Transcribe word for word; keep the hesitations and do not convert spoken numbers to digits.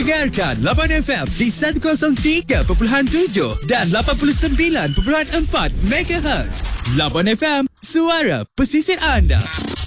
Dengarkan Laban F M di seratus tiga perpuluhan tujuh dan lapan puluh sembilan perpuluhan empat megahertz. Laban F M, suara pesisir anda.